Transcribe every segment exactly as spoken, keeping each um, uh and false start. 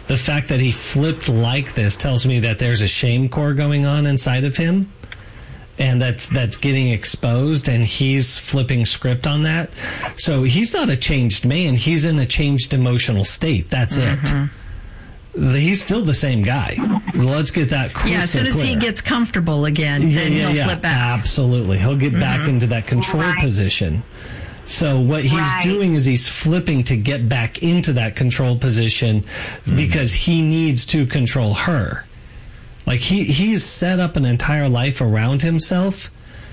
the fact that he flipped like this tells me that there's a shame core going on inside of him, and that's that's getting exposed, and he's flipping script on that. So he's not a changed man. He's in a changed emotional state. That's mm-hmm. it. He's still the same guy. Let's get that crystal Yeah, as soon as clear. he gets comfortable again, yeah, then yeah, he'll yeah. flip back. Absolutely. He'll get mm-hmm. back into that control right. position. So what he's right. doing is he's flipping to get back into that control position mm-hmm. because he needs to control her. Like he he's set up an entire life around himself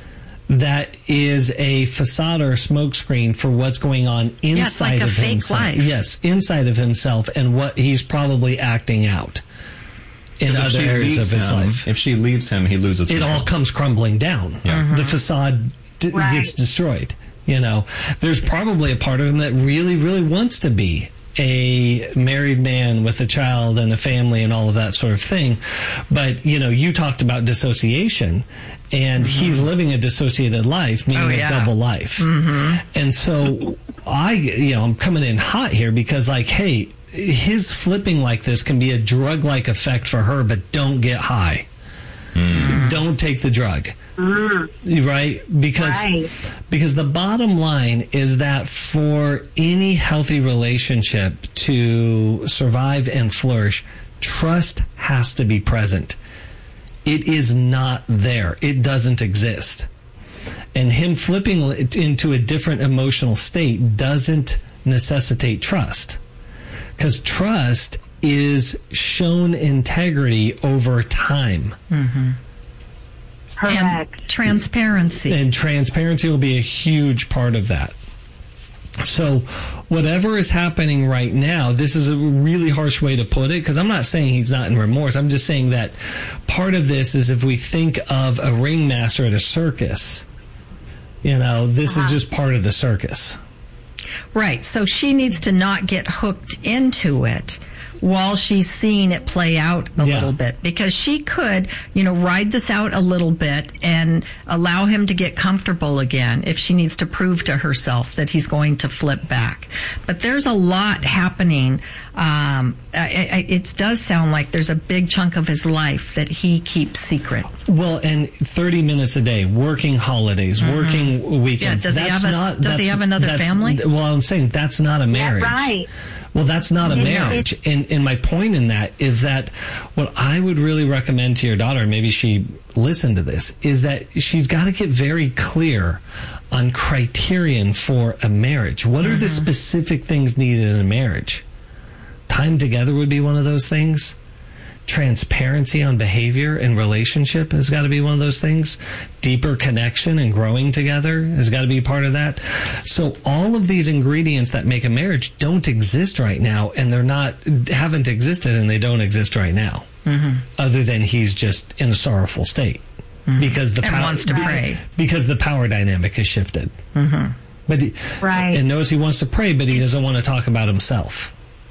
that is a facade or a smokescreen for what's going on inside yeah, it's like a of fake himself. life. Yes, inside of himself, and what he's probably acting out in if other she areas leaves of his him, life. If she leaves him, he loses It control. all comes crumbling down. Yeah. Mm-hmm. The facade d- Right. gets destroyed. You know, there's probably a part of him that really, really wants to be a married man with a child and a family and all of that sort of thing. But, you know, you talked about dissociation, and mm-hmm. he's living a dissociated life, meaning oh, yeah. a double life. Mm-hmm. And so I, you know, I'm coming in hot here because, like, hey, his flipping like this can be a drug-like effect for her, but don't get high. Mm. Don't take the drug. Mm. Right? Because right. because the bottom line is that for any healthy relationship to survive and flourish, trust has to be present. It is not there. It doesn't exist. And him flipping into a different emotional state doesn't necessitate trust. Because trust is shown integrity over time. Mm-hmm. Correct. And transparency. And transparency will be a huge part of that. So whatever is happening right now, this is a really harsh way to put it, because I'm not saying he's not in remorse. I'm just saying that part of this is if we think of a ringmaster at a circus, you know, this uh-huh. is just part of the circus. Right. So she needs to not get hooked into it while she's seeing it play out a yeah. little bit, because she could, you know, ride this out a little bit and allow him to get comfortable again if she needs to prove to herself that he's going to flip back. But there's a lot happening. Um, it, it does sound like there's a big chunk of his life that he keeps secret. Well, and thirty minutes a day, working holidays, mm-hmm. working weekends. Yeah, does that's he have a, not, does he have another family? Well, I'm saying that's not a marriage. Yeah, right. Well, that's not a Yeah. marriage. And, and my point in that is that what I would really recommend to your daughter, and maybe she listened to this, is that she's got to get very clear on criterion for a marriage. What mm-hmm. are the specific things needed in a marriage? Time together would be one of those things. Transparency on behavior and relationship has got to be one of those things. Deeper connection and growing together has got to be part of that. So all of these ingredients that make a marriage don't exist right now, and they're not, haven't existed, and they don't exist right now. Mm-hmm. Other than he's just in a sorrowful state mm-hmm. because the and power, wants to pray because the power dynamic has shifted. Mm-hmm. But he, right. and knows he wants to pray, but he doesn't want to talk about himself.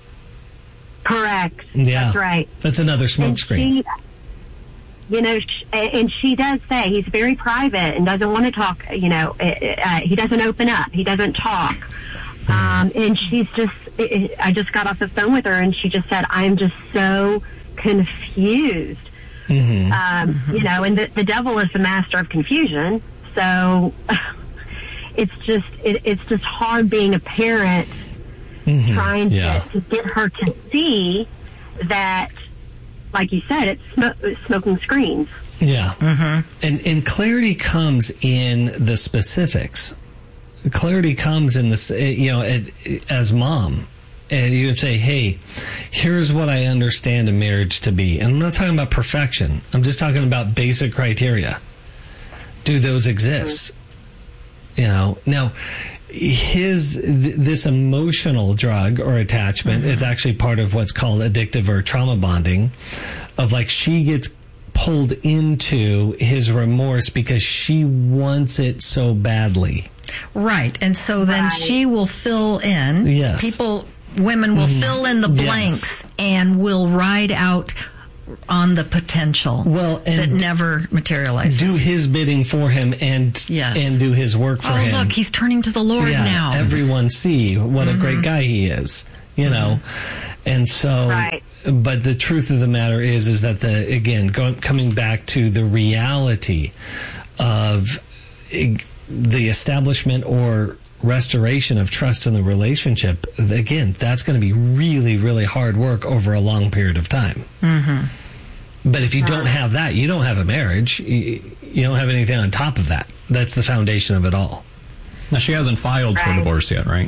Correct. Yeah. That's right. That's another smokescreen. You know, sh- and she does say he's very private and doesn't want to talk. You know, uh, he doesn't open up. He doesn't talk. Um, and she's just, I just got off the phone with her, and she just said, I'm just so confused. Mm-hmm. Um, mm-hmm. You know, and the, the devil is the master of confusion. So it's just, it, it's just hard being a parent. Mm-hmm. Trying to, yeah. to get her to see that, like you said, it's sm- smoking screens. Yeah. Mm-hmm. And, and clarity comes in the specifics. Clarity comes in the, you know, as mom. And you would say, hey, here's what I understand a marriage to be. And I'm not talking about perfection. I'm just talking about basic criteria. Do those exist? Mm-hmm. You know, now, his th- this emotional drug or attachment, mm-hmm. it's actually part of what's called addictive or trauma bonding, of like she gets pulled into his remorse because she wants it so badly. Right. And so then right. she will fill in. Yes. People, women will mm-hmm. fill in the blanks yes. and will ride out on the potential well, and that never materializes. Do his bidding for him and yes. and do his work for oh, him. Oh, look, he's turning to the Lord yeah, now. Everyone see what mm-hmm. a great guy he is, you mm-hmm. know. And so, Right. but the truth of the matter is, is that the, again, going, coming back to the reality of eh, the establishment or restoration of trust in the relationship, again, that's going to be really, really hard work over a long period of time. Mm-hmm. But if you don't have that, you don't have a marriage. You, you don't have anything on top of that. That's the foundation of it all. Now, she hasn't filed for Right. divorce yet, right?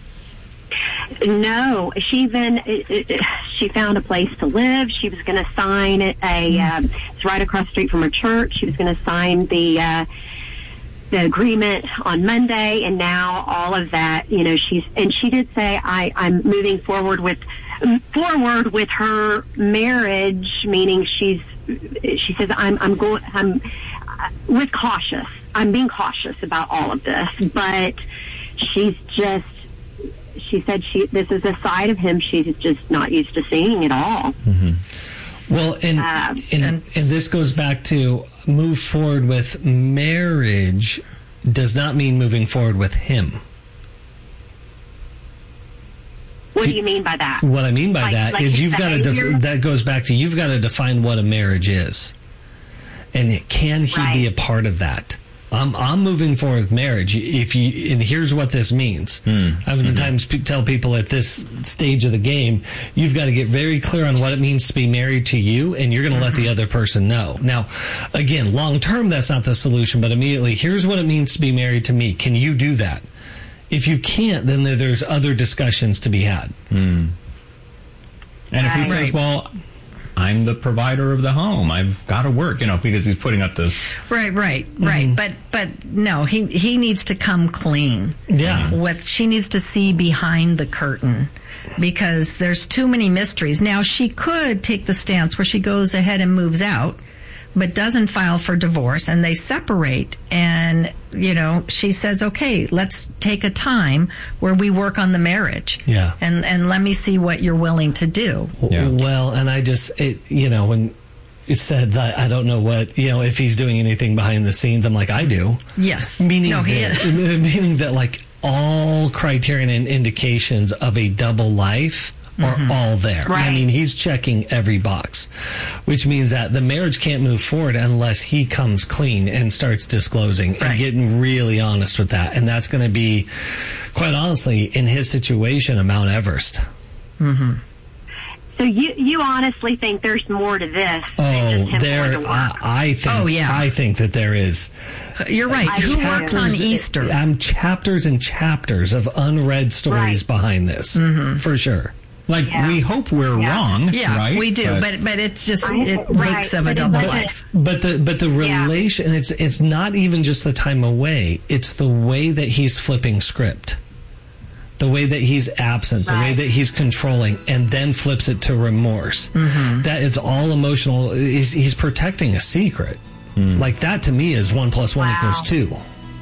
No, she even she found a place to live. She was going to sign a. Um, it's right across the street from her church. She was going to sign the uh, the agreement on Monday, and now all of that. You know, she's and she did say, "I I'm moving forward with forward with her marriage," meaning she's. She says, "I'm I'm going I'm uh, with cautious. I'm being cautious about all of this, but she's just." She said she this is a side of him she's just not used to seeing at all. Mm-hmm. Well, and, Uh, and, and this goes back to move forward with marriage does not mean moving forward with him. What do you mean by that? What I mean by Like- that like is his you've got to, behavior? def- that goes back to, you've got to define what a marriage is. And can he Right. be a part of that? I'm, I'm moving forward with marriage. If you, and here's what this means. Mm. I oftentimes mm-hmm. tell people at this stage of the game, you've got to get very clear on what it means to be married to you, and you're going to let the other person know. Now, again, long term, that's not the solution, but immediately, here's what it means to be married to me. Can you do that? If you can't, then there, there's other discussions to be had. Mm. And if he Right. says, well, I'm the provider of the home, I've got to work, you know, because he's putting up this. Right, right, right. But but no, he he needs to come clean. Yeah. With she needs to see behind the curtain, because there's too many mysteries. Now, she could take the stance where she goes ahead and moves out, but doesn't file for divorce, and they separate. And, you know, she says, okay, let's take a time where we work on the marriage. Yeah. And, and let me see what you're willing to do. Yeah. Well, and I just, it, you know, when you said that, I don't know what, you know, if he's doing anything behind the scenes, I'm like, I do. Yes. Meaning, no, he that, is. meaning that, like, all criterion and indications of a double life are Mm-hmm. all there. Right. I mean, he's checking every box, which means that the marriage can't move forward unless he comes clean and starts disclosing and Right. getting really honest with that. And that's going to be, quite honestly, in his situation, a Mount Everest. Mm-hmm. So you you honestly think there's more to this than just Oh, him there, going to I, work? I think, Oh, yeah. I think that there is. You're right. I Who do. works on Easter? Um, chapters and chapters of unread stories Right. behind this, for sure. Like, Yeah. we hope we're Yeah. wrong, Yeah, right? we do, but but it's just I- it right, makes of a but it double doesn't- life. But the but the Yeah. relation, it's it's not even just the time away. It's the way that he's flipping script, the way that he's absent, the way Right. that he's controlling, and then flips it to remorse. Mm-hmm. That is all emotional. He's, he's protecting a secret. Like that to me is one plus one Wow. equals two.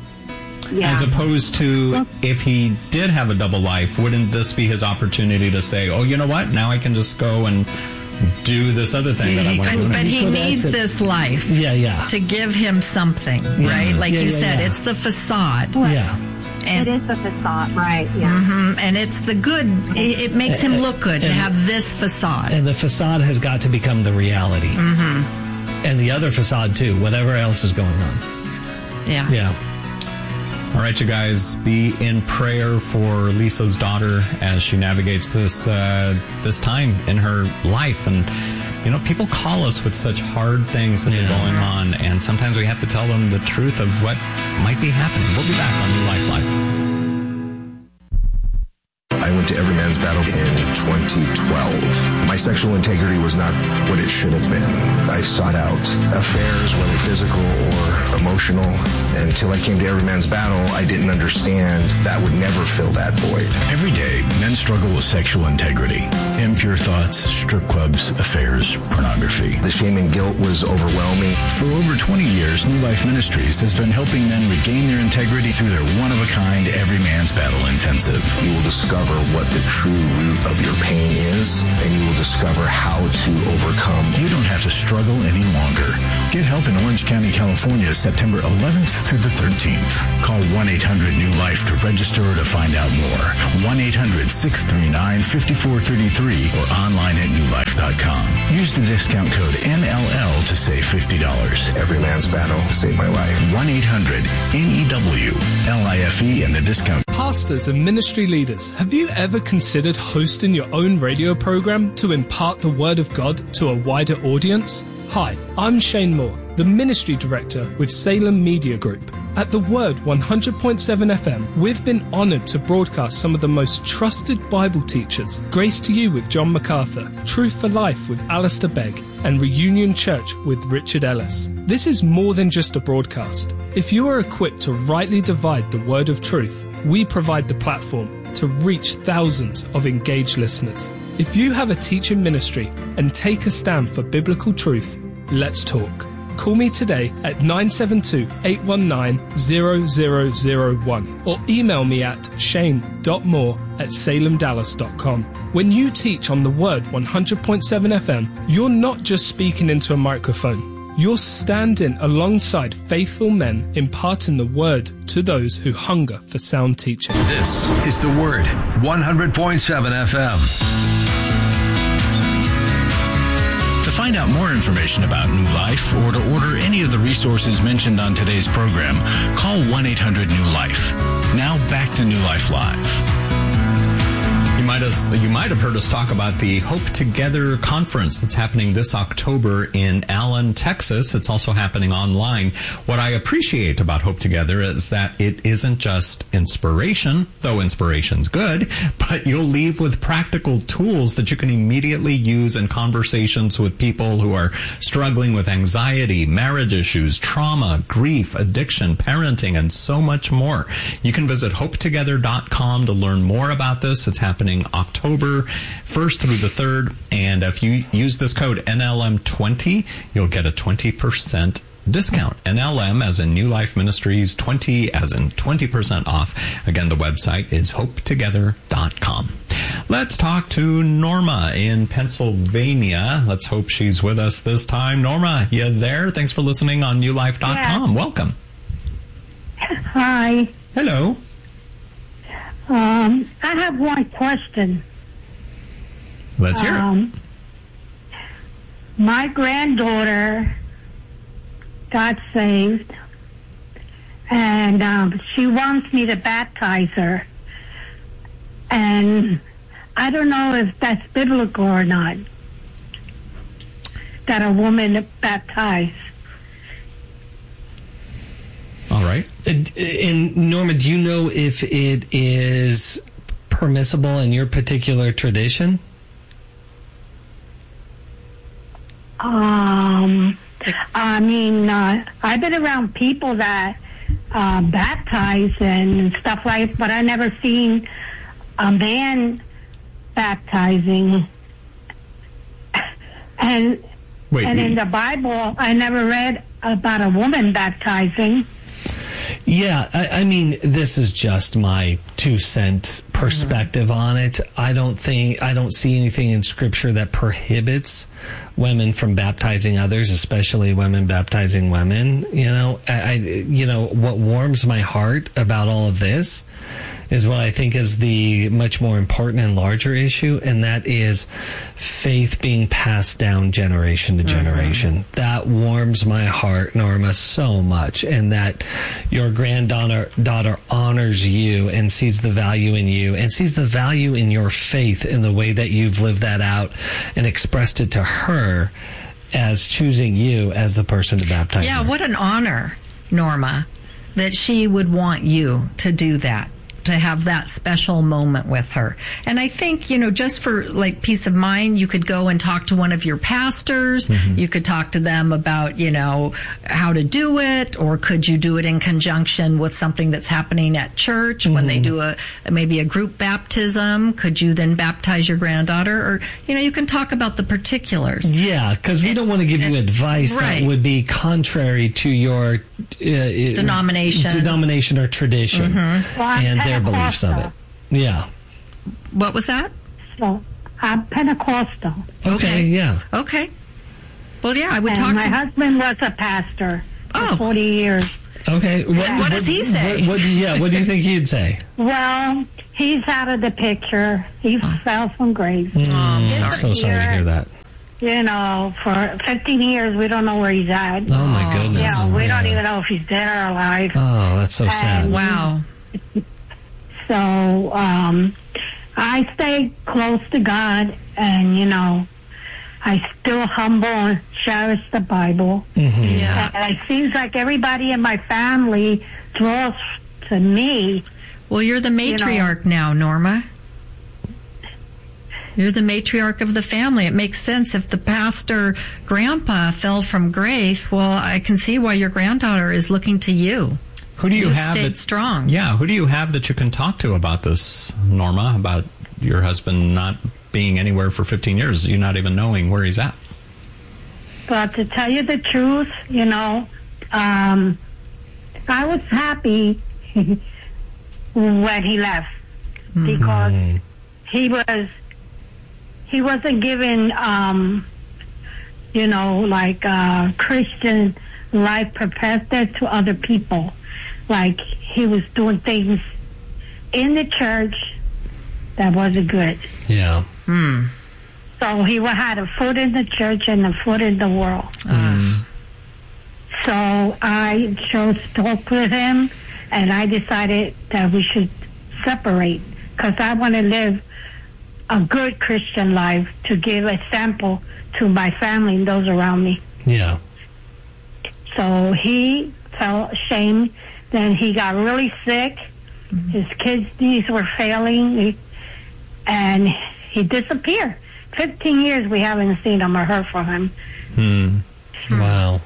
Yeah. As opposed to, if he did have a double life, wouldn't this be his opportunity to say, oh, you know what? Now I can just go and do this other thing that I He want to could- do. But he could needs exit. this life Yeah, yeah, to give him something, right? Like Yeah, you yeah, said, yeah. it's the facade, yeah. and it is the facade, right? Yeah. mhm, and it's the good. It, it makes him look good to And- have this facade. And the facade has got to become the reality. Mm-hmm. And the other facade too, whatever else is going on. Yeah. Yeah. All right, you guys, be in prayer for Lisa's daughter as she navigates this uh, this time in her life. And, you know, people call us with such hard things that Yeah. are going on, and sometimes we have to tell them the truth of what might be happening. We'll be back on New Life Live. I went to Every Man's Battle in twenty twelve. My sexual integrity was not what it should have been. I sought out affairs, whether physical or emotional. And until I came to Every Man's Battle, I didn't understand that would never fill that void. Every day, men struggle with sexual integrity, impure thoughts, strip clubs, affairs, pornography. The shame and guilt was overwhelming. For over twenty years, New Life Ministries has been helping men regain their integrity through their one-of-a-kind Every Man's Battle Intensive. You will discover what the true root of your pain is, and you will discover discover how to overcome. You don't have to struggle any longer. Get help in Orange County, California, September eleventh through the thirteenth. Call one eight hundred new life to register or to find out more. one eight hundred six three nine five four three three or online at new life dot com. Use the discount code N L L to save fifty dollars. Every man's battle saved my life. one eight hundred N E W L I F E and the discount. Pastors and ministry leaders, have you ever considered hosting your own radio program to impart the Word of God to a wider audience? Hi, I'm Shane Moore, the Ministry Director with Salem Media Group. At The Word one hundred point seven F M, we've been honoured to broadcast some of the most trusted Bible teachers. Grace to You with John MacArthur, Truth for Life with Alistair Begg, and Reunion Church with Richard Ellis. This is more than just a broadcast. If you are equipped to rightly divide the word of truth, we provide the platform to reach thousands of engaged listeners. If you have a teaching ministry and take a stand for biblical truth, let's talk. Call me today at nine seven two, eight one nine, zero zero zero one or email me at shane dot moore at salem dallas dot com. When you teach on the Word one hundred point seven F M, you're not just speaking into a microphone. You're standing alongside faithful men imparting the Word to those who hunger for sound teaching. This is the Word one hundred point seven F M. To find out more information about New Life or to order any of the resources mentioned on today's program, call one eight hundred new life. Now back to New Life Live. You might, have, you might have heard us talk about the Hope Together conference that's happening this October in Allen, Texas. It's also happening online. What I appreciate about Hope Together is that it isn't just inspiration, though inspiration's good, but you'll leave with practical tools that you can immediately use in conversations with people who are struggling with anxiety, marriage issues, trauma, grief, addiction, parenting, and so much more. You can visit hope together dot com to learn more about this. It's happening October first through the third, and if you use this code N L M twenty, you'll get a twenty percent discount. N L M as in New Life Ministries, twenty as in twenty percent off. Again, the website is hope together dot com. Let's talk to Norma in Pennsylvania. Let's hope she's with us this time. Norma, you there? Thanks for listening on new life dot com. Yeah. Welcome. Hi. Hello. Um, I have one question. Let's hear um, it. My granddaughter got saved, and um, she wants me to baptize her. And I don't know if that's biblical or not, that a woman baptized. All right. And, and Norma, do you know if it is permissible in your particular tradition? Um, I mean, uh, I've been around people that uh, baptize and stuff like, but I never seen a man baptizing. And Wait, and in the Bible, I never read about a woman baptizing. Yeah, I, I mean, this is just my two cent perspective mm-hmm. on it. I don't think I don't see anything in Scripture that prohibits women from baptizing others, especially women baptizing women. You know, I, I you know what warms my heart about all of this is what I think is the much more important and larger issue, and that is faith being passed down generation to generation. Mm-hmm. That warms my heart, Norma, so much, and that your granddaughter daughter honors you and sees the value in you and sees the value in your faith in the way that you've lived that out and expressed it to her as choosing you as the person to baptize Yeah, her. What an honor, Norma, that she would want you to do that, to have that special moment with her. And I think, you know, just for like peace of mind, you could go and talk to one of your pastors. Mm-hmm. You could talk to them about, you know, how to do it, or could you do it in conjunction with something that's happening at church mm-hmm. when they do a maybe a group baptism? Could you then baptize your granddaughter? Or, you know, you can talk about the particulars. Yeah, because we don't want to give you advice right. that would be contrary to your uh, denomination, denomination or tradition. Mm-hmm. Well, and their beliefs of it. Yeah. What was that? So I'm Pentecostal. Okay, Okay. yeah. Okay. Well, yeah, I would And talk my to. husband was a pastor Oh. for forty years. Okay. What, What does he say? What, what, yeah, what do you think he'd say? Well, he's out of the picture. He fell from grace. Oh, I'm I'm sorry. so sorry to hear that. You know, for fifteen years, we don't know where he's at. Oh, my goodness. Yeah, we don't Yeah. even know if he's dead or alive. Oh, that's so sad. And- Wow. So, um, I stay close to God, and, you know, I still humble and cherish the Bible. Mhm. Yeah. And it seems like everybody in my family draws to me. Well, you're the matriarch now, Norma. You're the matriarch of the family. It makes sense. If the pastor grandpa fell from grace, well, I can see why your granddaughter is looking to you. Who do you You've have stayed that, strong. Yeah, who do you have that you can talk to about this, Norma, about your husband not being anywhere for fifteen years, you not even knowing where he's at? But to tell you the truth, you know, um, I was happy when he left because Mm-hmm. he was he wasn't given, um, you know, like uh, Christian life professed to other people. Like he was doing things in the church that wasn't good. Yeah. Hmm. So he had a foot in the church and a foot in the world. Mm. So I chose to talk with him, and I decided that we should separate because I want to live a good Christian life to give example to my family and those around me. Yeah. So he felt ashamed. Then he got really sick. His kidneys were failing, and he disappeared. Fifteen years we haven't seen him or heard from him. Hmm. Wow.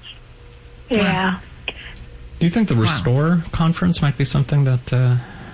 Yeah. Do you think the Restore conference might be something that uh,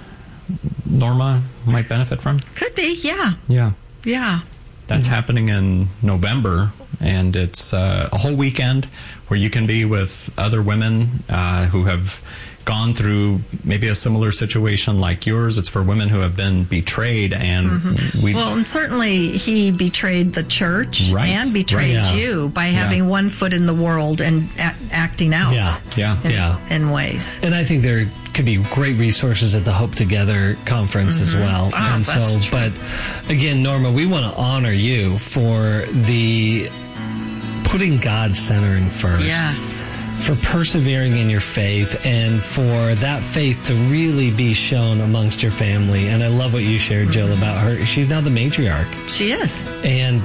Norma might benefit from? Could be, yeah. Yeah. Yeah. That's happening in November, and it's uh, a whole weekend where you can be with other women uh, who have gone through maybe a similar situation like yours. It's for women who have been betrayed, and Mm-hmm. we Well, and certainly he betrayed the church Right, and betrayed right, yeah. you by Yeah. having one foot in the world and a- acting out Yeah. yeah. in, Yeah. in ways. And I think there could be great resources at the Hope Together conference as well. Oh, and that's so, true. but again, Norma, we want to honor you for the putting God centering first. Yes. For persevering in your faith and for that faith to really be shown amongst your family. And I love what you shared, Jill, about her. She's now the matriarch. She is. And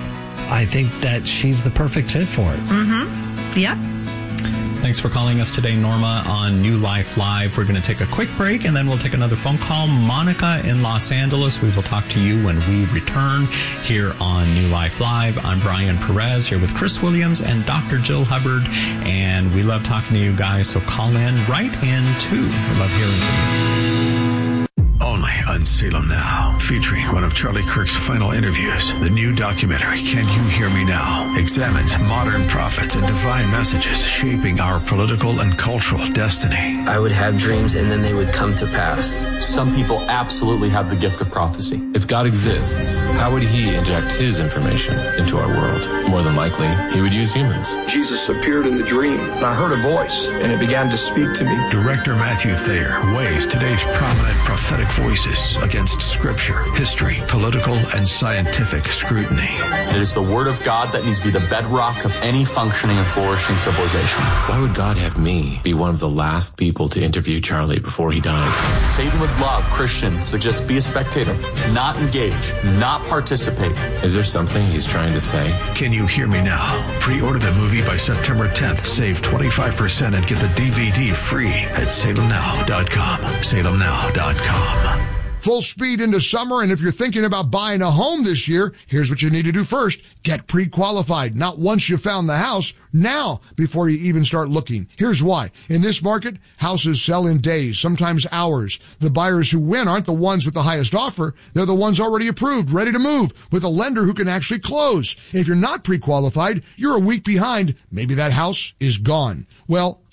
I think that she's the perfect fit for it. Mm-hmm. Yep. Thanks for calling us today, Norma, on New Life Live. We're going to take a quick break, and then we'll take another phone call. Monica in Los Angeles, we will talk to you when we return here on New Life Live. I'm Brian Perez here with Chris Williams and Doctor Jill Hubbard, and we love talking to you guys, so call in right in, too. We love hearing from you. Only on Salem Now, featuring one of Charlie Kirk's final interviews. The new documentary, Can You Hear Me Now?, examines modern prophets and divine messages shaping our political and cultural destiny. I would have dreams and then they would come to pass. Some people absolutely have the gift of prophecy. If God exists, how would he inject his information into our world? More than likely, he would use humans. Jesus appeared in the dream, and I heard a voice, and it began to speak to me. Director Matthew Thayer weighs today's prominent prophetic voices against scripture, history, political, and scientific scrutiny. It is the word of God that needs to be the bedrock of any functioning and flourishing civilization. Why would God have me be one of the last people to interview Charlie before he died? Satan would love Christians to just be a spectator, not engage, not participate. Is there something he's trying to say? Can You Hear Me Now? Pre-order the movie by September tenth. Save twenty-five percent and get the D V D free at salem now dot com. salem now dot com. Full speed into summer, and if you're thinking about buying a home this year, here's what you need to do first. Get pre-qualified. Not once you found the house, now, before you even start looking. Here's why. In this market, houses sell in days, sometimes hours. The buyers who win aren't the ones with the highest offer. They're the ones already approved, ready to move, with a lender who can actually close. If you're not pre-qualified, you're a week behind. Maybe that house is gone. Well,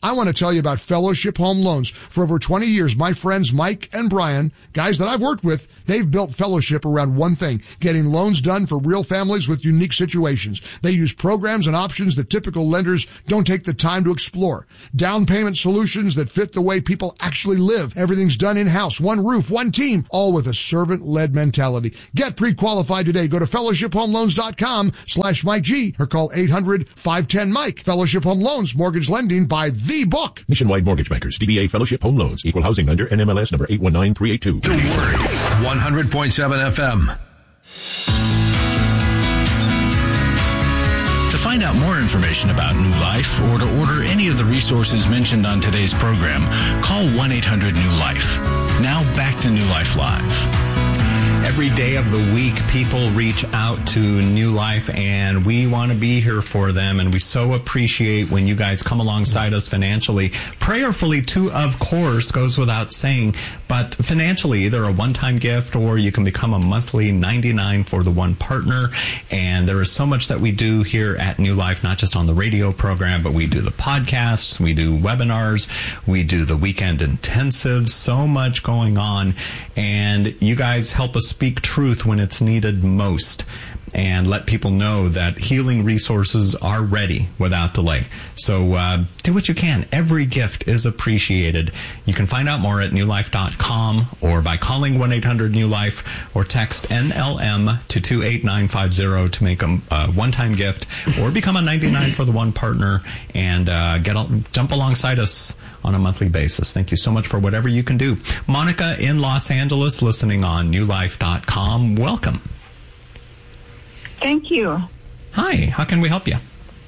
I want to tell you about Fellowship Home Loans. For over twenty years, my friends Mike and Brian, guys that I've worked with, they've built Fellowship around one thing, getting loans done for real families with unique situations. They use programs and options that typical lenders don't take the time to explore. Down payment solutions that fit the way people actually live. Everything's done in-house, one roof, one team, all with a servant-led mentality. Get pre-qualified today. Go to fellowship home loans dot com slash Mike G or call eight hundred five ten Mike. Fellowship Home Loans, mortgage lending by the book. Nationwide Mortgage Bankers, D B A Fellowship Home Loans, Equal Housing Lender, N M L S number eight one nine three eight two. The Word, one hundred point seven F M. To find out more information about New Life or to order any of the resources mentioned on today's program, call one eight hundred new life. Now back to New Life Live. Every day of the week, people reach out to New Life, and we want to be here for them, and we so appreciate when you guys come alongside us financially. Prayerfully, too, of course, goes without saying, but financially, either a one-time gift or you can become a monthly ninety-nine for the one partner, and there is so much that we do here at New Life, not just on the radio program, but we do the podcasts, we do webinars, we do the weekend intensives, so much going on, and you guys help us speak truth when it's needed most and let people know that healing resources are ready without delay. So uh, do what you can. Every gift is appreciated. You can find out more at new life dot com or by calling one eight hundred new life or text N L M to two eight nine five zero to make a, a one-time gift or become a ninety-nine for the one partner and uh, get jump alongside us on a monthly basis. Thank you so much for whatever you can do. Monica in Los Angeles, listening on new life dot com. Welcome. Thank you. Hi, how can we help you?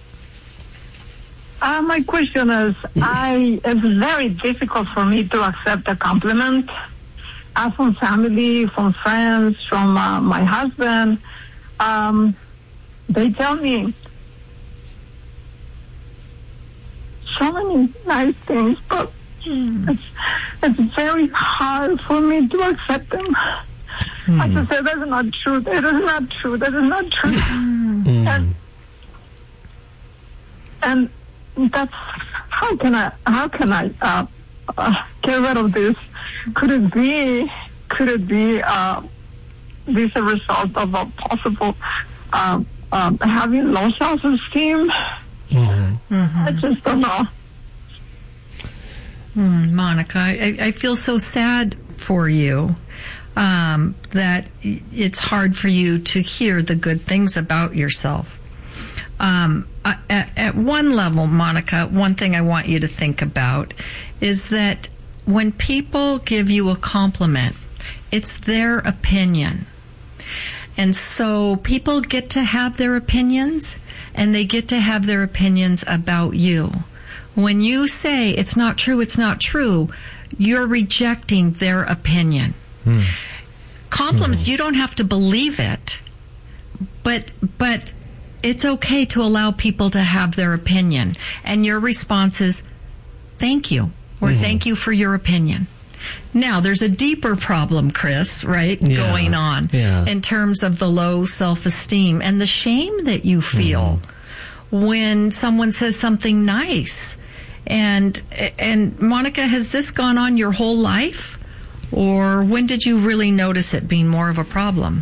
Uh, my question is, I it's very difficult for me to accept a compliment uh, from family, from friends, from uh, my husband. Um, they tell me so many nice things, but it's, it's very hard for me to accept them. Mm. I just say that's not true. That is not true. That is not true. Mm. And, and that's how can I how can I uh, uh, get rid of this? Could it be? Could it be uh, this a result of a possible uh, uh, having low self-esteem? Mm-hmm. Mm-hmm. I just don't know. Mm, Monica, I, I feel so sad for you. Um, that it's hard for you to hear the good things about yourself. Um, at, at one level, Monica, one thing I want you to think about is that when people give you a compliment, it's their opinion. And so people get to have their opinions, and they get to have their opinions about you. When you say it's not true, it's not true, you're rejecting their opinion. Hmm. Compliments, mm-hmm. You don't have to believe it, but but it's okay to allow people to have their opinion. And your response is, thank you, or mm-hmm. thank you for your opinion. Now, there's a deeper problem, Chris, right, yeah. going on yeah. in terms of the low self-esteem and the shame that you feel mm-hmm. when someone says something nice. And and Monica, has this gone on your whole life? Or when did you really notice it being more of a problem?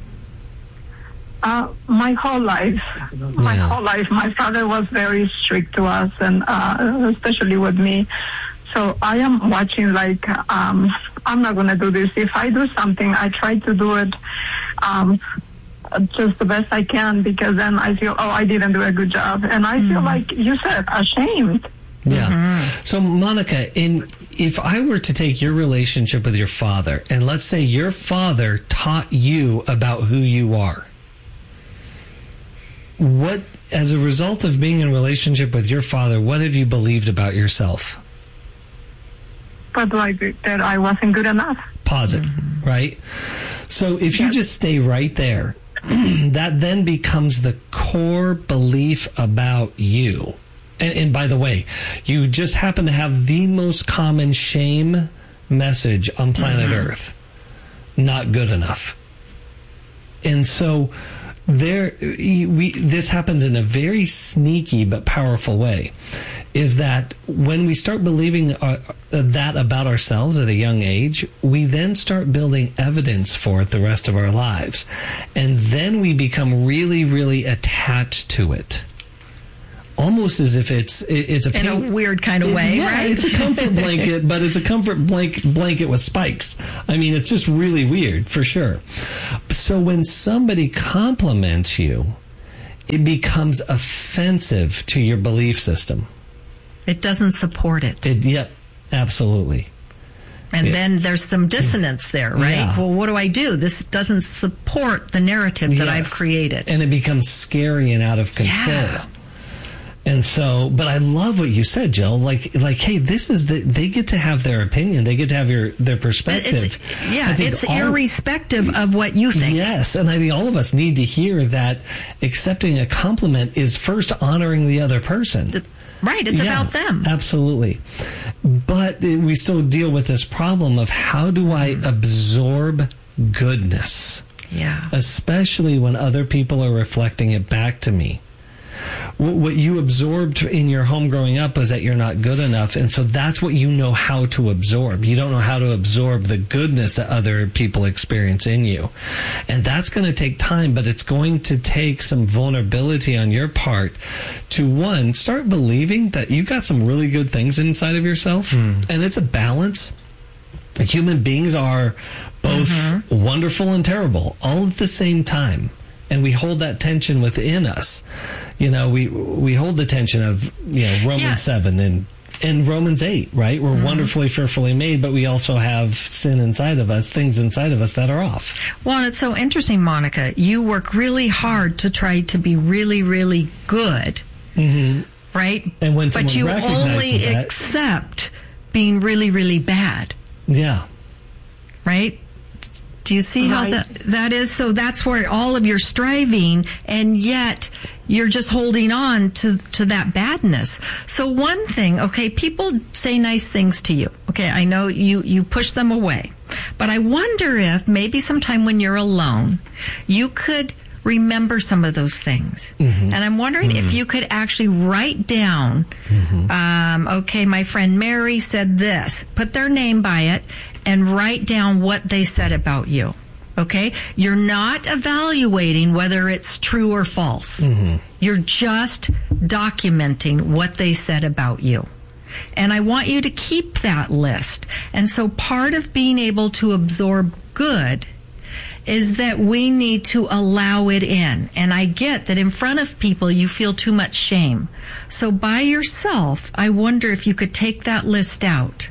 Uh, my whole life. My yeah. whole life. My father was very strict to us, and uh, especially with me. So I am watching like, um, I'm not going to do this. If I do something, I try to do it um, just the best I can, because then I feel, oh, I didn't do a good job. And I mm. feel like, you said, ashamed. Yeah. Mm-hmm. So, Monica, in if I were to take your relationship with your father, and let's say your father taught you about who you are, what, as a result of being in a relationship with your father, what have you believed about yourself? But like that I wasn't good enough. Positive, mm-hmm. right? So if yes. you just stay right there, that then becomes the core belief about you. And, and by the way, you just happen to have the most common shame message on planet mm-hmm. Earth. Not good enough. And so there, we, this happens in a very sneaky but powerful way. is that when we start believing uh, that about ourselves at a young age, we then start building evidence for it the rest of our lives. And then we become really, really attached to it. Almost as if it's it's a in a weird kind of way, yeah, right? It's a comfort blanket, but it's a comfort blank, blanket with spikes. I mean, it's just really weird, for sure. So when somebody compliments you, it becomes offensive to your belief system. It doesn't support it. it yep, absolutely. And yeah. then there's some dissonance there, right? Yeah. Well, what do I do? This doesn't support the narrative that Yes. I've created. And it becomes scary and out of control. Yeah. And so, but I love what you said, Jill. Like, like, hey, this is the, they get to have their opinion. They get to have your, their perspective. It's, yeah, I think it's all, irrespective of what you think. Yes, and I think all of us need to hear that accepting a compliment is first honoring the other person. Right, it's Yeah, about them. Absolutely. But we still deal with this problem of how do I absorb goodness? Yeah. Especially when other people are reflecting it back to me. What you absorbed in your home growing up was that you're not good enough, and so that's what you know how to absorb. You don't know how to absorb the goodness that other people experience in you. And that's going to take time, but it's going to take some vulnerability on your part to, one, start believing that you got some really good things inside of yourself, mm. and it's a balance. Human beings are both mm-hmm. wonderful and terrible all at the same time. And we hold that tension within us. You know, we we hold the tension of, you know, Romans yeah. seven and, and Romans eight, right? We're mm-hmm. wonderfully, fearfully made, but we also have sin inside of us, things inside of us that are off. Well, and it's so interesting, Monica. You work really hard to try to be really, really good, mm-hmm. right? And when but you only that, accept being really, really bad. Yeah. Right? Do you see how Right. that that is? So that's where all of your striving, and yet you're just holding on to, to that badness. So one thing, okay, people say nice things to you. Okay, I know you, you push them away. But I wonder if maybe sometime when you're alone, you could remember some of those things. Mm-hmm. And I'm wondering mm-hmm. if you could actually write down, mm-hmm. um, okay, my friend Mary said this, put their name by it, and write down what they said about you. Okay? You're not evaluating whether it's true or false. Mm-hmm. You're just documenting what they said about you. And I want you to keep that list. And so part of being able to absorb good is that we need to allow it in. And I get that in front of people you feel too much shame. So by yourself, I wonder if you could take that list out,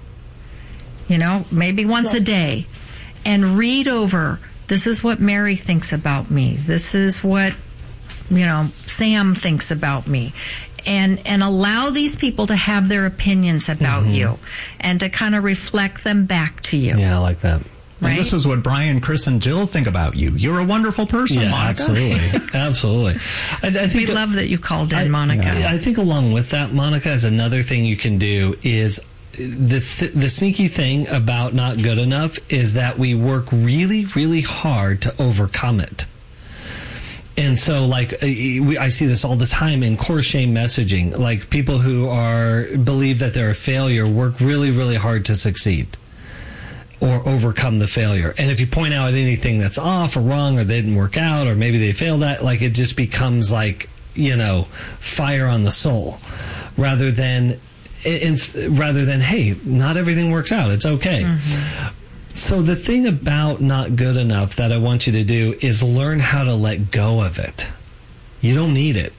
you know, maybe once a day, and read over, this is what Mary thinks about me. This is what, you know, Sam thinks about me. And and allow these people to have their opinions about mm-hmm. you and to kind of reflect them back to you. Yeah, I like that. Right? And this is what Brian, Chris, and Jill think about you. You're a wonderful person, yeah, Monica. Absolutely. Absolutely. I, I think we that, love that you called in, I, Monica. I think along with that, Monica, is another thing you can do is the th- the sneaky thing about not good enough is that we work really, really hard to overcome it. And so, like, I see this all the time in core shame messaging. Like, people who are believe that they're a failure work really, really hard to succeed or overcome the failure. And if you point out anything that's off or wrong or they didn't work out or maybe they failed at, like, it just becomes like, you know, fire on the soul rather than, it's, rather than, hey, not everything works out. It's okay. Mm-hmm. So the thing about not good enough that I want you to do is learn how to let go of it. You don't need it.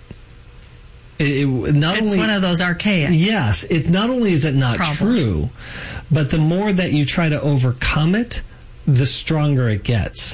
It, it not it's only, one of those archaic. Yes. It not only is it not problems. True, but the more that you try to overcome it, the stronger it gets.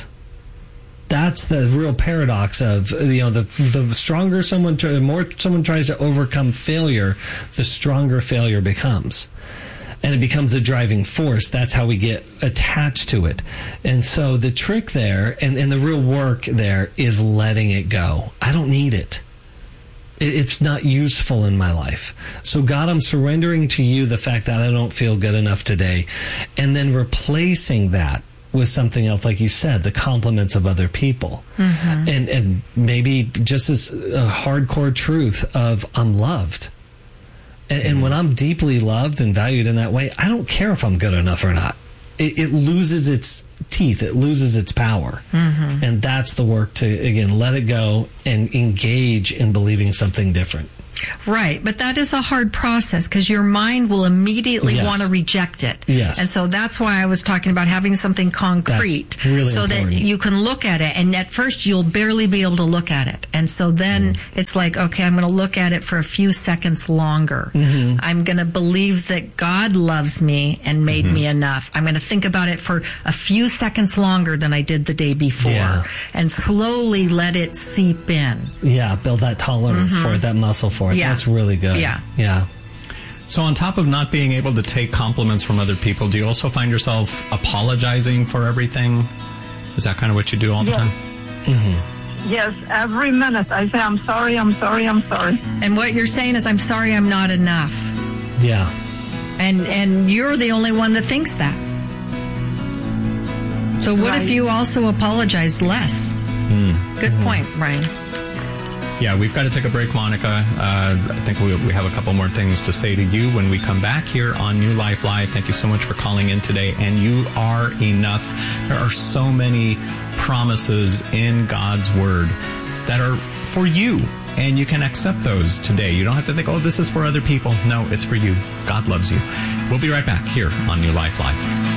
That's the real paradox of, you know, the the stronger someone, the more someone tries to overcome failure, the stronger failure becomes. And it becomes a driving force. That's how we get attached to it. And so the trick there, and, and the real work there, is letting it go. I don't need it. it. It's not useful in my life. So God, I'm surrendering to you the fact that I don't feel good enough today. And then replacing that with something else, like you said, the compliments of other people. Mm-hmm. And, and maybe just as a hardcore truth of, I'm loved. And, and when I'm deeply loved and valued in that way, I don't care if I'm good enough or not. It, it loses its teeth. It loses its power. Mm-hmm. And that's the work to, again, let it go and engage in believing something different. Right, but that is a hard process because your mind will immediately Yes. want to reject it. Yes. And so that's why I was talking about having something concrete That's really so important. that you can look at it. And at first you'll barely be able to look at it. And so then Mm. it's like, okay, I'm going to look at it for a few seconds longer. Mm-hmm. I'm going to believe that God loves me and made Mm-hmm. me enough. I'm going to think about it for a few seconds longer than I did the day before. Yeah. And slowly let it seep in. Yeah, build that tolerance Mhm. for it, that muscle for it. Yeah. That's really good. Yeah. Yeah. So on top of not being able to take compliments from other people, do you also find yourself apologizing for everything? Is that kind of what you do all the Yeah. time? Mm-hmm. Yes, every minute I say, I'm sorry, I'm sorry, I'm sorry. And what you're saying is, I'm sorry I'm not enough. Yeah. And and you're the only one that thinks that. So what Right. if you also apologized less? Mm. Good point, Ryan. Yeah, we've got to take a break, Monica. Uh, I think we, we have a couple more things to say to you when we come back here on New Life Live. Thank you so much for calling in today. And you are enough. There are so many promises in God's Word that are for you. And you can accept those today. You don't have to think, oh, this is for other people. No, it's for you. God loves you. We'll be right back here on New Life Live.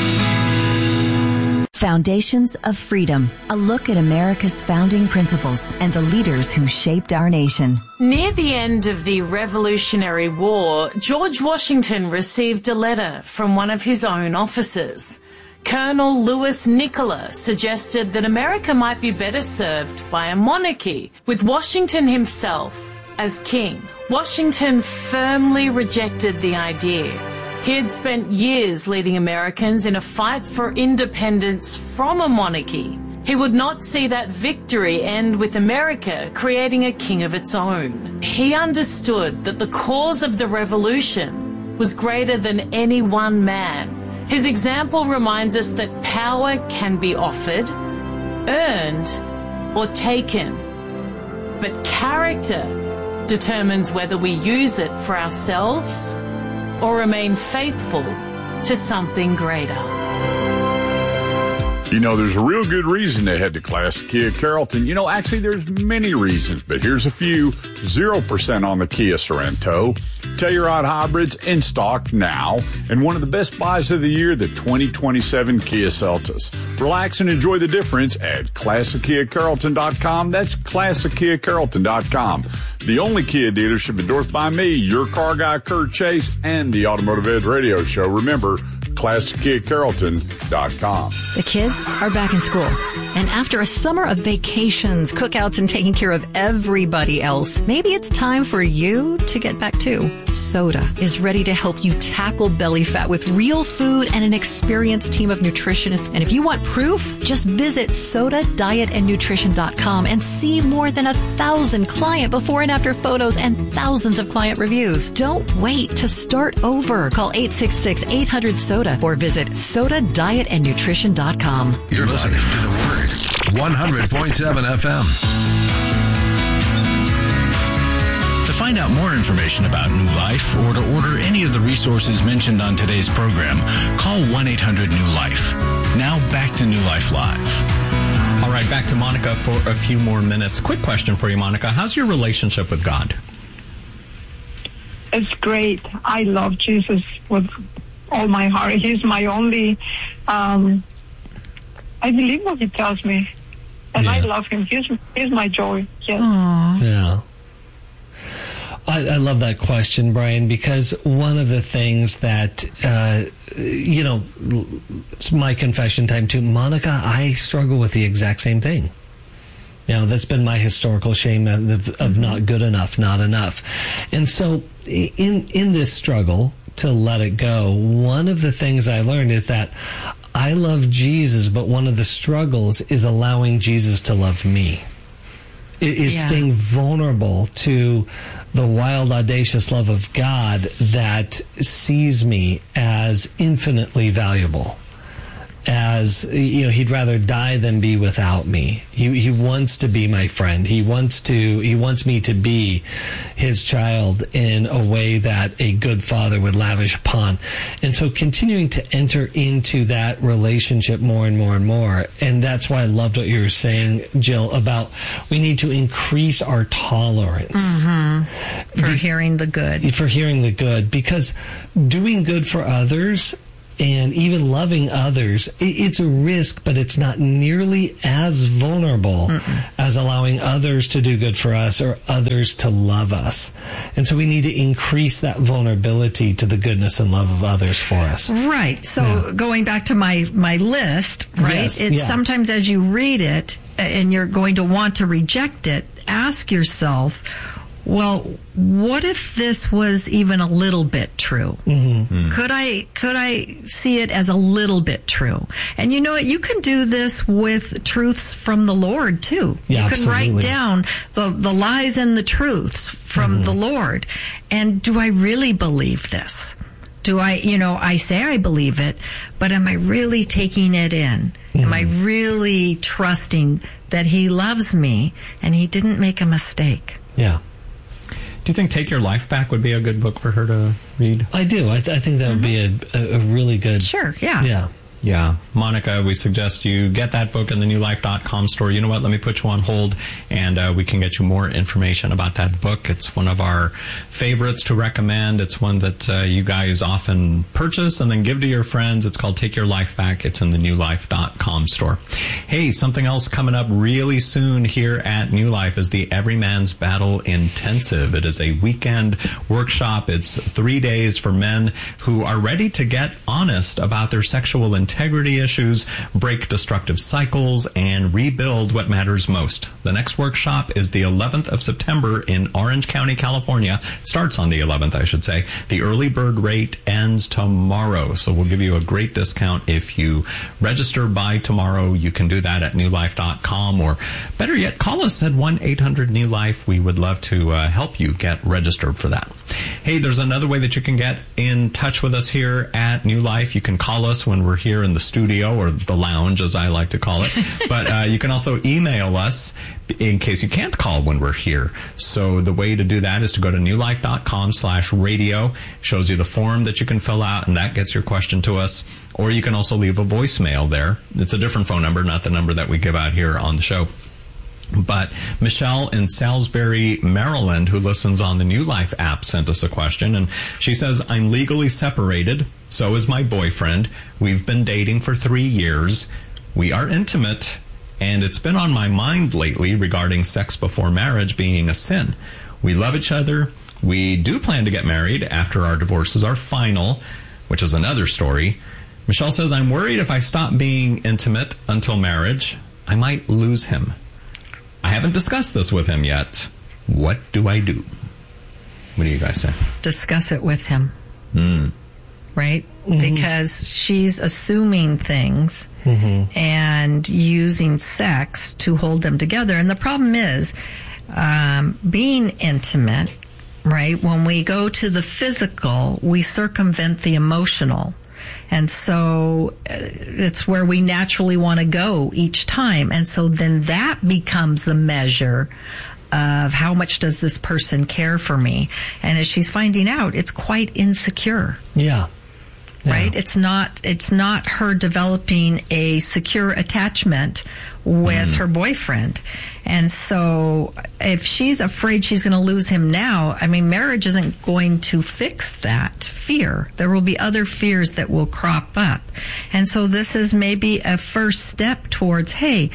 Foundations of Freedom, a look at America's founding principles and the leaders who shaped our nation. Near the end of the Revolutionary War, George Washington received a letter from one of his own officers. Colonel Louis Nicola suggested that America might be better served by a monarchy, with Washington himself as king. Washington firmly rejected the idea. He had spent years leading Americans in a fight for independence from a monarchy. He would not see that victory end with America creating a king of its own. He understood that the cause of the revolution was greater than any one man. His example reminds us that power can be offered, earned, or taken. But character determines whether we use it for ourselves or remain faithful to something greater. You know, there's a real good reason to head to Classic Kia Carrollton. You know, actually, there's many reasons, but here's a few. zero percent on the Kia Sorento. Telluride hybrids in stock now. And one of the best buys of the year, the twenty twenty-seven Kia Seltos. Relax and enjoy the difference at classic kia carrollton dot com. That's classic kia carrollton dot com. The only Kia dealership endorsed by me, your car guy, Kurt Chase, and the Automotive Edge radio show. Remember, classic kia carrollton dot com. The kids are back in school. And after a summer of vacations, cookouts, and taking care of everybody else, maybe it's time for you to get back too. Soda is ready to help you tackle belly fat with real food and an experienced team of nutritionists. And if you want proof, just visit soda diet and nutrition dot com and see more than a thousand client before and after photos and thousands of client reviews. Don't wait to start over. Call eight six six, eight hundred, soda or visit soda diet and nutrition dot com. You're listening to The Word, one hundred point seven F M. To find out more information about New Life or to order any of the resources mentioned on today's program, call one eight hundred new life. Now back to New Life Live. All right, back to Monica for a few more minutes. Quick question for you, Monica. How's your relationship with God? It's great. I love Jesus with all my heart. He's my only, um, I believe what he tells me. And Yeah. I love him. He's, he's my joy. Yes. Yeah. I, I love that question, Brian, because one of the things that, uh, you know, it's my confession time too. Monica, I struggle with the exact same thing. You know, that's been my historical shame of, of mm-hmm. not good enough, not enough. And so in in this struggle to let it go, one of the things I learned is that I love Jesus, but one of the struggles is allowing Jesus to love me. It is yeah. staying vulnerable to the wild, audacious love of God that sees me as infinitely valuable. as, you know, he'd rather die than be without me. He he wants to be my friend. He wants to he wants me to be his child in a way that a good father would lavish upon. And so continuing to enter into that relationship more and more and more. And that's why I loved what you were saying, Jill, about we need to increase our tolerance mm-hmm. for Be- hearing the good. For hearing the good, because doing good for others and even loving others, it's a risk, but it's not nearly as vulnerable Mm-mm. as allowing others to do good for us or others to love us. And so we need to increase that vulnerability to the goodness and love of others for us. Right. So yeah. going back to my, my list, right? Yes, it's yeah. sometimes as you read it and you're going to want to reject it, ask yourself, well, what if this was even a little bit true? Mm-hmm. Mm. Could I could I see it as a little bit true? And you know what? You can do this with truths from the Lord too. Yeah, you can absolutely. write down the, the lies and the truths from mm-hmm. the Lord. And do I really believe this? Do I, you know, I say I believe it, but am I really taking it in? Mm-hmm. Am I really trusting that He loves me and He didn't make a mistake? Yeah. Do you think Take Your Life Back would be a good book for her to read? I do. I, th- I think that would mm-hmm. be a, a, a really good... Sure, yeah. Yeah. Yeah. Monica, we suggest you get that book in the new life dot com store. You know what? Let me put you on hold, and uh, we can get you more information about that book. It's one of our favorites to recommend. It's one that uh, you guys often purchase and then give to your friends. It's called Take Your Life Back. It's in the new life dot com store. Hey, something else coming up really soon here at New Life is the Every Man's Battle Intensive. It is a weekend workshop. It's three days for men who are ready to get honest about their sexual integrity. integrity issues, break destructive cycles, and rebuild what matters most. The next workshop is the eleventh of September in Orange County, California. Starts on the eleventh, I should say. The early bird rate ends tomorrow, so we'll give you a great discount if you register by tomorrow. You can do that at new life dot com, or better yet, call us at one eight hundred new life. We would love to uh, help you get registered for that. Hey, there's another way that you can get in touch with us here at New Life. You can call us when we're here in the studio, or the lounge, as I like to call it. But uh, you can also email us in case you can't call when we're here. So the way to do that is to go to new life dot com slash radio. Shows you the form that you can fill out, and that gets your question to us. Or you can also leave a voicemail there. It's a different phone number, not the number that we give out here on the show. But Michelle in Salisbury, Maryland, who listens on the New Life app, sent us a question, and she says, I'm legally separated. So is my boyfriend. We've been dating for three years. We are intimate, and it's been on my mind lately regarding sex before marriage being a sin. We love each other. We do plan to get married after our divorces are final, which is another story. Michelle says, I'm worried if I stop being intimate until marriage, I might lose him. I haven't discussed this with him yet. What do I do? What do you guys say? Discuss it with him. Mm. Right? Mm-hmm. Because she's assuming things mm-hmm. and using sex to hold them together. And the problem is, um, being intimate, right? When we go to the physical, we circumvent the emotional. And so uh, it's where we naturally want to go each time. And so then that becomes the measure of how much does this person care for me. And as she's finding out, it's quite insecure. Yeah. Yeah. Right? It's not, it's not her developing a secure attachment with mm. her boyfriend. And so if she's afraid she's going to lose him now, I mean, marriage isn't going to fix that fear. There will be other fears that will crop up. And so this is maybe a first step towards, hey,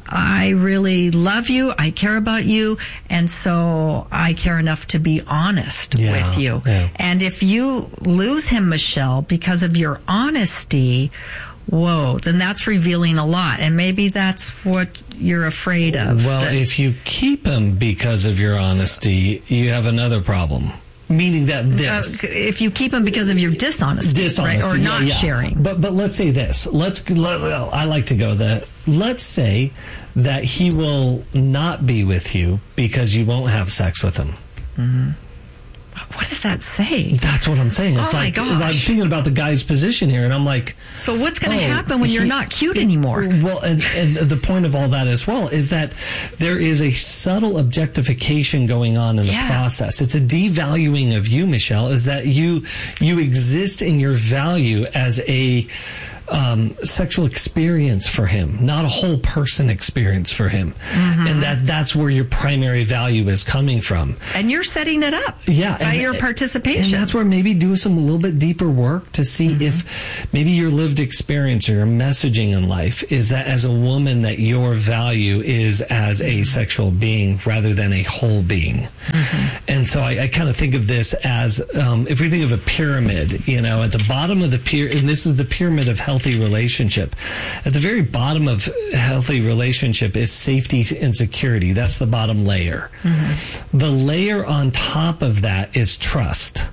I really love you, I care about you, and so I care enough to be honest yeah, with you. Yeah. And if you lose him, Michelle, because of your honesty, whoa, then that's revealing a lot. And maybe that's what you're afraid of. Well, that, if you keep him because of your honesty, you have another problem. Meaning that this, uh, if you keep him because of your dishonesty, dishonesty right, or yeah, not yeah. sharing. But but let's say this. Let's. Let, I like to go that. Let's say that he will not be with you because you won't have sex with him. Mm-hmm. what does that say? That's what I'm saying. It's oh like, my gosh. I'm thinking about the guy's position here, and I'm like, so what's going to oh, happen when he, you're not cute anymore? Well, and, and the point of all that as well is that there is a subtle objectification going on in the yeah. process. It's a devaluing of you, Michelle, is that you you exist in your value as a Um, sexual experience for him, not a whole person experience for him. Mm-hmm. And that that's where your primary value is coming from. And you're setting it up yeah, by and, your participation. And that's where maybe do some a little bit deeper work to see mm-hmm. if maybe your lived experience or your messaging in life is that as a woman that your value is as a sexual being rather than a whole being. Mm-hmm. And so I, I kind of think of this as um, if we think of a pyramid, you know, at the bottom of the pyramid, and this is the pyramid of health relationship. At the very bottom of healthy relationship is safety and security. That's the bottom layer. Mm-hmm. The layer on top of that is trust.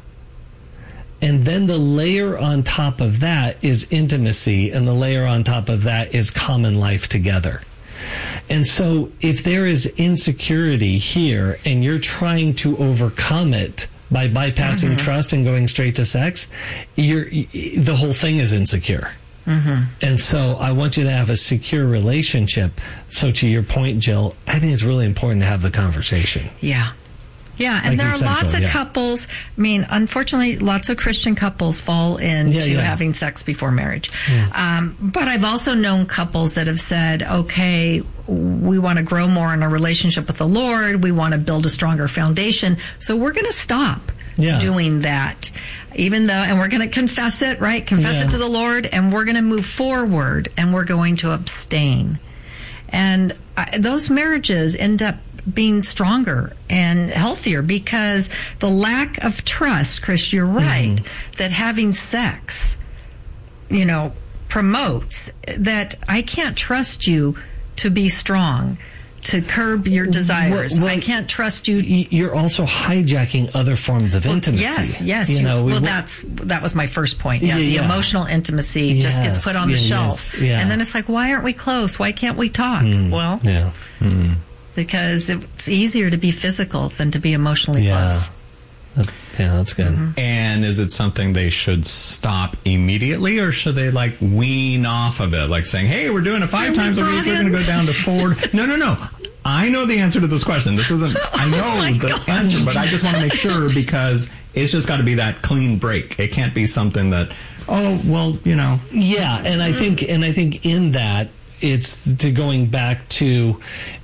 And then the layer on top of that is intimacy, and the layer on top of that is common life together. And so if there is insecurity here and you're trying to overcome it by bypassing mm-hmm. trust and going straight to sex, you're, the whole thing is insecure. Mm-hmm. And so I want you to have a secure relationship. So to your point, Jill, I think it's really important to have the conversation. Yeah. Yeah, and like there are central, lots of yeah. couples. I mean, unfortunately, lots of Christian couples fall into yeah, yeah. having sex before marriage. Yeah. Um, but I've also known couples that have said, okay, we want to grow more in our relationship with the Lord. We want to build a stronger foundation. So we're going to stop yeah. doing that. Even though, and we're going to confess it, right? Confess yeah. it to the Lord, and we're going to move forward, and we're going to abstain. And I, those marriages end up being stronger and healthier because the lack of trust, Chris, you're right, mm-hmm. that having sex, you know, promotes that I can't trust you to be strong, to curb your desires. Well, well, I can't trust you. You're also hijacking other forms of well, intimacy. Yes, yes. You know, we, well, that's that was my first point. Yeah, yeah the yeah. emotional intimacy yes, just gets put on the yeah, shelf, yes, yeah. and then it's like, why aren't we close? Why can't we talk? Mm, well, yeah. Mm. because it's easier to be physical than to be emotionally yeah. close. Yeah, that's good. Mm-hmm. And is it something they should stop immediately, or should they like wean off of it, like saying, "Hey, we're doing it five times a week. We're going to go down to four." No, no, no. I know the answer to this question. This isn't. I know oh the God. answer, but I just want to make sure because it's just got to be that clean break. It can't be something that, oh, well, you know. Yeah, and I think, and I think in that it's to going back to.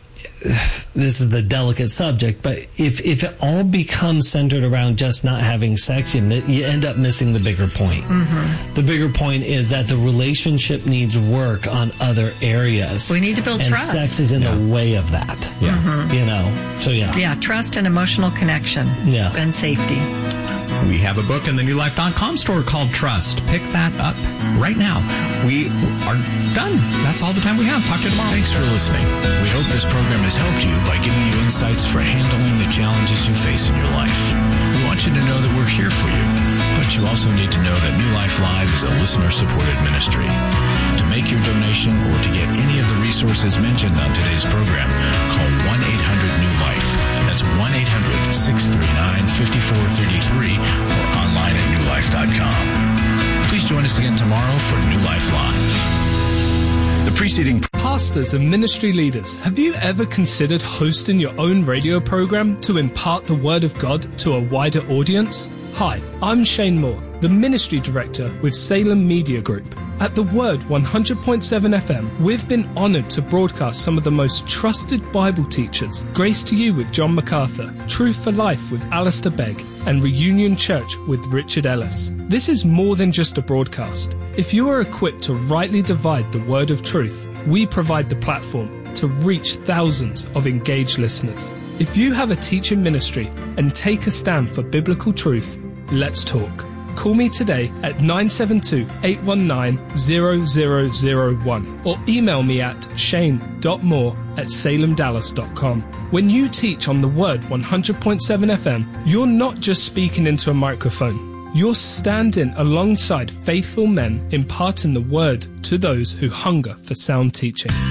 This is the delicate subject, but if if it all becomes centered around just not having sex, you, you end up missing the bigger point. Mm-hmm. The bigger point is that the relationship needs work on other areas. We need to build and trust. Sex is in yeah. the way of that. Yeah. Mm-hmm. You know, so yeah. Yeah, trust and emotional connection. Yeah. And safety. We have a book in the new life dot com store called Trust. Pick that up right now. We are done. That's all the time we have. Talk to you tomorrow. Thanks for listening. We hope this program has helped you by giving you insights for handling the challenges you face in your life. We want you to know that we're here for you, but you also need to know that New Life Live is a listener-supported ministry. To make your donation or to get any of the resources mentioned on today's program, call one eight hundred new life. That's one eight hundred six three nine five four three three or online at new life dot com. Please join us again tomorrow for New Life Live. The preceding pastors and ministry leaders, have you ever considered hosting your own radio program to impart the Word of God to a wider audience? Hi, I'm Shane Moore, the Ministry Director with Salem Media Group. At The Word one hundred point seven F M, we've been honoured to broadcast some of the most trusted Bible teachers. Grace to You with John MacArthur, Truth for Life with Alistair Begg, and Reunion Church with Richard Ellis. This is more than just a broadcast. If you are equipped to rightly divide the word of truth, we provide the platform to reach thousands of engaged listeners. If you have a teaching ministry and take a stand for biblical truth, let's talk. Call me today at nine seven two, eight one nine, zero zero zero one or email me at shane dot moore at salem dallas dot com. When you teach on the Word one hundred point seven F M, you're not just speaking into a microphone. You're standing alongside faithful men imparting the Word to those who hunger for sound teaching.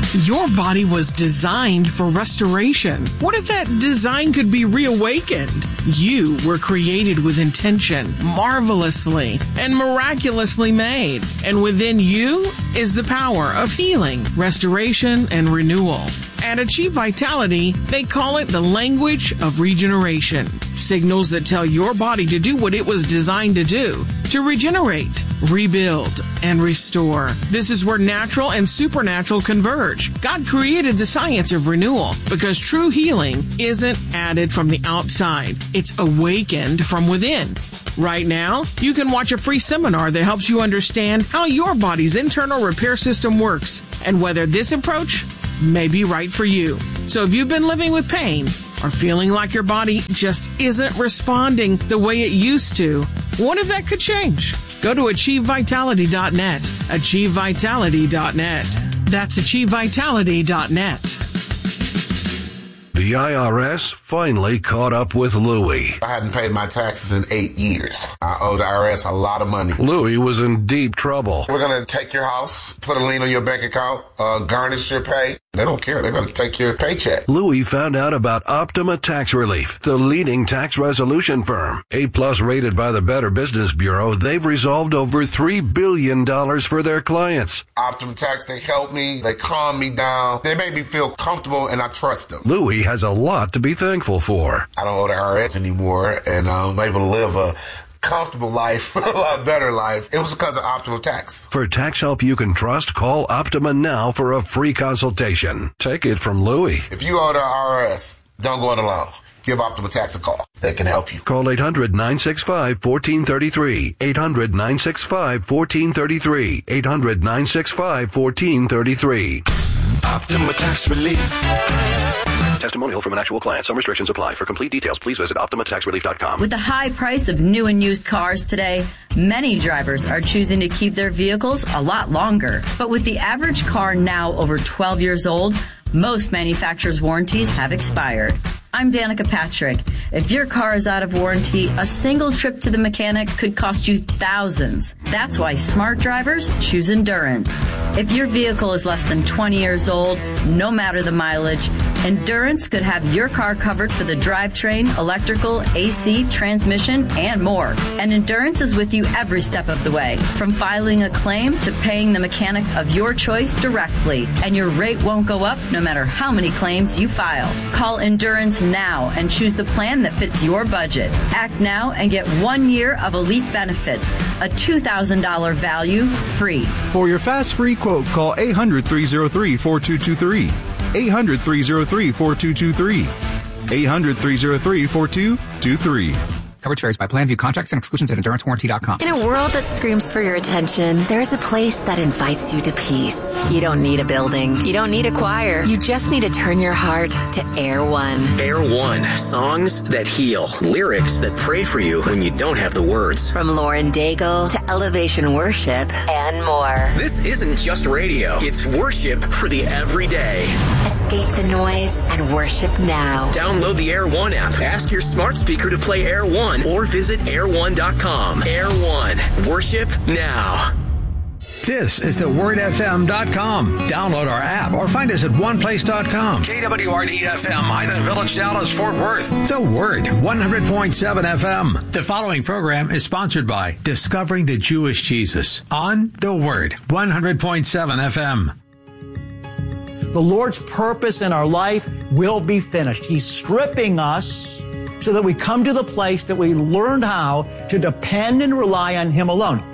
Your body was designed for restoration. What if that design could be reawakened? You were created with intention, marvelously and miraculously made. And within you is the power of healing, restoration, and renewal. At Achieve Vitality, they call it the language of regeneration. Signals that tell your body to do what it was designed to do, to regenerate, rebuild, and restore. This is where natural and supernatural converge. God created the science of renewal because true healing isn't added from the outside. It's awakened from within. Right now, you can watch a free seminar that helps you understand how your body's internal repair system works and whether this approach may be right for you. So if you've been living with pain or feeling like your body just isn't responding the way it used to, what if that could change? Go to achieve vitality dot net. achieve vitality dot net. That's achieve vitality dot net. The I R S finally caught up with Louie. I hadn't paid my taxes in eight years. I owe the I R S a lot of money. Louie was in deep trouble. We're going to take your house, put a lien on your bank account, uh, garnish your pay. They don't care. They're going to take your paycheck. Louie found out about Optima Tax Relief, the leading tax resolution firm. A-plus rated by the Better Business Bureau, they've resolved over three billion dollars for their clients. Optima Tax, they help me. They calm me down. They make me feel comfortable, and I trust them. Louie has a lot to be thankful for. I don't owe the I R S anymore, and I'm able to live a comfortable life, a lot better life. It was because of Optima Tax. For tax help you can trust, call Optima now for a free consultation. Take it from Louie. If you owe the I R S, don't go it alone. Give Optima Tax a call. They can help you. Call eight hundred nine six five one four three three. eight hundred nine six five one four three three. eight hundred nine six five one four three three. Optima Tax Relief. Testimonial from an actual client. Some restrictions apply. For complete details, please visit optima tax relief dot com. With the high price of new and used cars today, many drivers are choosing to keep their vehicles a lot longer. But with the average car now over twelve years old, most manufacturers' warranties have expired. I'm Danica Patrick. If your car is out of warranty, a single trip to the mechanic could cost you thousands. That's why smart drivers choose Endurance. If your vehicle is less than twenty years old, no matter the mileage, Endurance could have your car covered for the drivetrain, electrical, A C, transmission, and more. And Endurance is with you every step of the way, from filing a claim to paying the mechanic of your choice directly. And your rate won't go up no matter how many claims you file. Call Endurance now and choose the plan that fits your budget. Act now and get one year of elite benefits, a two thousand dollars value free. For your fast free quote, call eight hundred three oh three four two two three. eight hundred three oh three four two two three. eight hundred three oh three four two two three. Coverage varies by plan. View contracts and exclusions at endurance warranty dot com. In a world that screams for your attention, there is a place that invites you to peace. You don't need a building. You don't need a choir. You just need to turn your heart to Air One. Air One. Songs that heal. Lyrics that pray for you when you don't have the words. From Lauren Daigle to Elevation Worship and more. This isn't just radio. It's worship for the everyday. Escape the noise and worship now. Download the Air One app. Ask your smart speaker to play Air One. Or visit air one dot com. Air One. Worship now. This is the word f m dot com. Download our app or find us at one place dot com. K W R D F M, Highland Village, Dallas, Fort Worth. The Word, one hundred point seven F M. The following program is sponsored by Discovering the Jewish Jesus on The Word, one hundred point seven F M. The Lord's purpose in our life will be finished. He's stripping us so that we come to the place that we learned how to depend and rely on Him alone.